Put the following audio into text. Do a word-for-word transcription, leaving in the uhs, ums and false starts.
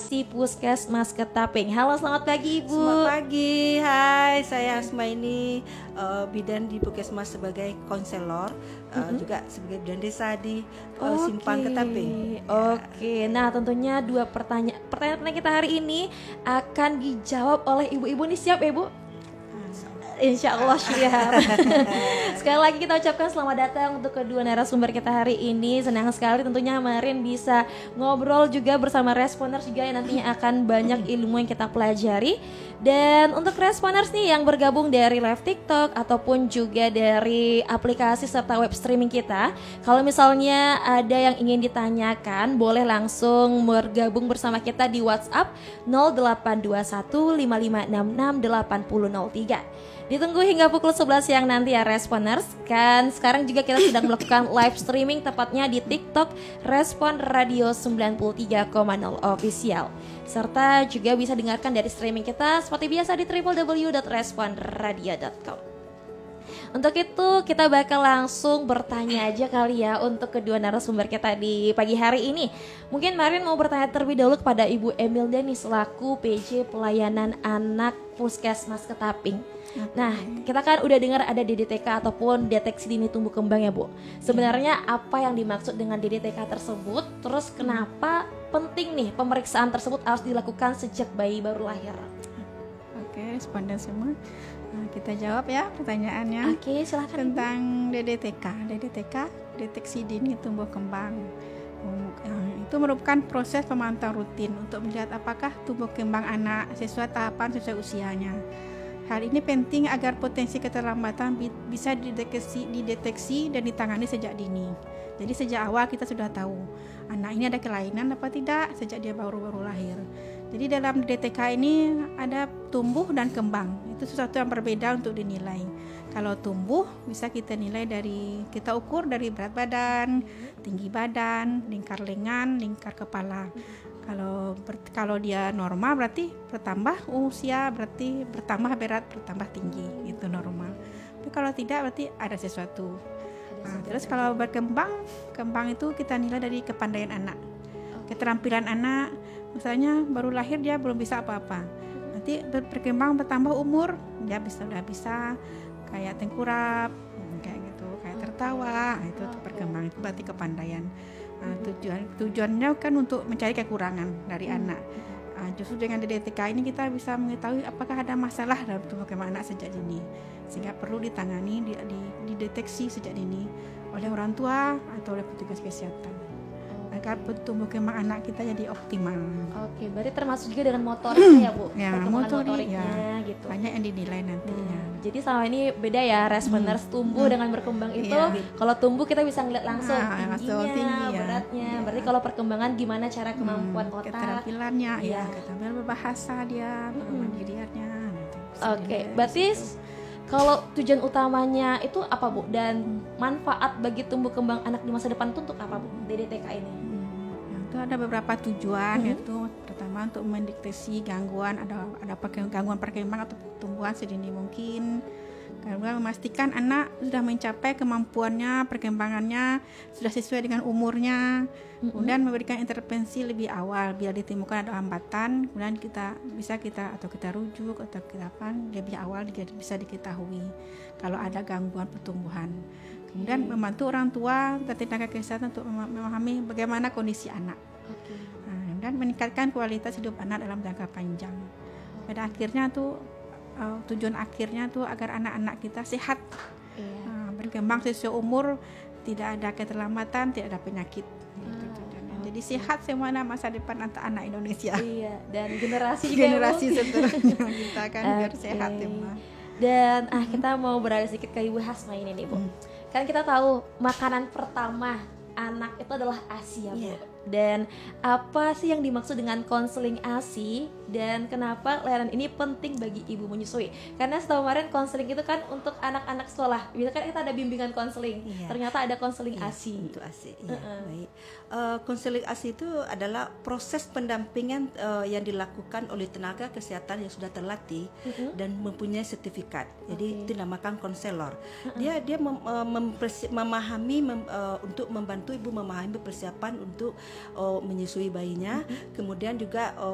Asi Puskesmas Ketaping. Halo, selamat pagi Ibu. Selamat pagi, hai, saya Asma ini uh, bidan di Puskesmas sebagai konselor, uh, mm-hmm. juga sebagai bidan desa di uh, okay. Simpang Ketaping. Oke, okay. Nah tentunya dua pertanyaan pertanyaan kita hari ini akan dijawab oleh ibu-ibu nih, siap ya Ibu? Insya Allah siap. Sekali lagi kita ucapkan selamat datang untuk kedua narasumber kita hari ini. Senang sekali tentunya kemarin bisa ngobrol juga bersama responers juga yang nantinya akan banyak ilmu yang kita pelajari. Dan untuk responers nih yang bergabung dari live TikTok ataupun juga dari aplikasi serta web streaming kita, kalau misalnya ada yang ingin ditanyakan, boleh langsung bergabung bersama kita di WhatsApp nol delapan dua satu lima lima enam enam delapan nol nol tiga. Ditunggu hingga pukul sebelas siang nanti ya responers. Kan sekarang juga kita sedang melakukan live streaming tepatnya di TikTok Respon Radio sembilan puluh tiga koma nol Official. Serta juga bisa dengarkan dari streaming kita seperti biasa di w w w dot respon radio dot com. Untuk itu kita bakal langsung bertanya aja kali ya untuk kedua narasumber kita di pagi hari ini. Mungkin Marin mau bertanya terlebih dahulu kepada Ibu Emilda nih selaku P J Pelayanan Anak Puskesmas Ketaping. Nah, kita kan udah dengar ada D D T K ataupun deteksi dini tumbuh kembang ya Bu. Sebenarnya apa yang dimaksud dengan D D T K tersebut? Terus kenapa penting nih pemeriksaan tersebut harus dilakukan sejak bayi baru lahir? Oke, responden semua. Nah, kita jawab ya pertanyaannya. Oke, silakan. Tentang D D T K. D D T K, deteksi dini tumbuh kembang. Itu merupakan proses pemantauan rutin untuk melihat apakah tumbuh kembang anak sesuai tahapan sesuai usianya. Hal ini penting agar potensi keterlambatan bisa dideteksi, dideteksi dan ditangani sejak dini. Jadi sejak awal kita sudah tahu anak ini ada kelainan apa tidak sejak dia baru-baru lahir. Jadi dalam D D T K ini ada tumbuh dan kembang. Itu sesuatu yang berbeda untuk dinilai. Kalau tumbuh bisa kita nilai dari, kita ukur dari berat badan, tinggi badan, lingkar lengan, lingkar kepala. Kalau ber, kalau dia normal berarti bertambah usia, berarti bertambah berat, bertambah tinggi, itu normal. Tapi kalau tidak berarti ada sesuatu. Nah, terus kalau berkembang, kembang itu kita nilai dari kepandaian anak, keterampilan anak. Misalnya baru lahir dia belum bisa apa-apa. Nanti berkembang bertambah umur, dia bisa udah bisa kayak tengkurap, kayak gitu, kayak tertawa, itu berkembang, itu berarti kepandaian. Nah, tujuan tujuannya kan untuk mencari kekurangan dari hmm. anak. Nah, justru dengan D D T K ini kita bisa mengetahui apakah ada masalah dalam tumbuh kembang anak sejak dini, sehingga perlu ditangani, di, di, dideteksi sejak dini oleh orang tua atau oleh petugas kesehatan agar tumbuh kembang anak kita jadi optimal. Oke, berarti termasuk juga dengan motoriknya ya Bu? Ya, motorik motoriknya ya, gitu. Banyak yang dinilai nantinya. Hmm, jadi selama ini beda ya responers hmm. tumbuh hmm. dengan berkembang itu. Ya. Kalau tumbuh kita bisa ngeliat langsung nah, tingginya, tinggi, ya. beratnya. Ya. Berarti kalau perkembangan gimana cara kemampuan hmm, otak, keterampilannya, ya, ya, keterampilan berbahasa dia, kemandiriannya. Hmm. Oke, okay. berarti kalau tujuan utamanya itu apa Bu? Dan manfaat bagi tumbuh kembang anak di masa depan itu untuk apa Bu? D D T K ini? Hmm. Itu ada beberapa tujuan, hmm. yaitu pertama untuk mendeteksi gangguan, ada ada gangguan perkembangan atau pertumbuhan sedini mungkin. Kedua, memastikan anak sudah mencapai kemampuannya, perkembangannya sudah sesuai dengan umurnya. Hmm. Kemudian memberikan intervensi lebih awal bila ditemukan ada hambatan, kemudian kita bisa kita atau kita rujuk atau kita apa lebih awal bisa diketahui kalau ada gangguan pertumbuhan. Kemudian okay. membantu orang tua dan tenaga kesehatan untuk memahami bagaimana kondisi anak. Okay. Nah, dan meningkatkan kualitas hidup anak dalam jangka panjang. Pada akhirnya tuh uh, tujuan akhirnya tuh agar anak-anak kita sehat, yeah. uh, berkembang sesuai umur, tidak ada keterlambatan, tidak ada penyakit. Ah, gitu. okay. Jadi sehat semua masa depan anak Indonesia. Iya, dan generasi juga generasi seterusnya kita kan okay. biar sehat semua. Dan ah kita mau beralih sedikit ke Ibu Hasma ini nih Bu. Hmm. Kan kita tahu makanan pertama anak itu adalah ASI ya Bu. Yeah. Dan apa sih yang dimaksud dengan konseling ASI dan kenapa layanan ini penting bagi ibu menyusui? Karena setahu kemarin konseling itu kan untuk anak-anak sekolah. Biasanya kan kita ada bimbingan konseling. Yeah. Ternyata ada konseling yeah, ASI. Untuk ASI. Ya, uh-uh. baik. Uh, konseling ASI itu adalah proses pendampingan uh, yang dilakukan oleh tenaga kesehatan yang sudah terlatih uh-huh. dan mempunyai sertifikat. Jadi okay. itu dinamakan konselor. Uh-uh. Dia dia mem, uh, mempersi- memahami mem, uh, untuk membantu ibu memahami persiapan untuk uh, menyusui bayinya, uh-huh. kemudian juga uh,